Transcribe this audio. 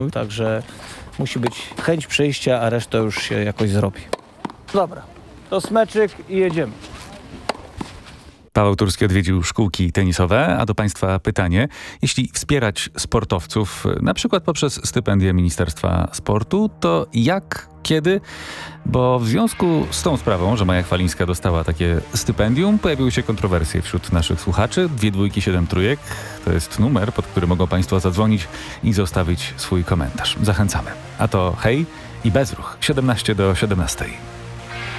Także musi być chęć przyjścia, a reszta już się jakoś zrobi. Dobra, to smeczek i jedziemy. Paweł Turski odwiedził szkółki tenisowe, a do Państwa pytanie. Jeśli wspierać sportowców, na przykład poprzez stypendia Ministerstwa Sportu, to jak, kiedy? Bo w związku z tą sprawą, że Maja Chwalińska dostała takie stypendium, pojawiły się kontrowersje wśród naszych słuchaczy. 2273 to jest numer, pod który mogą Państwo zadzwonić i zostawić swój komentarz. Zachęcamy. A to hej i bezruch. 17 do 17.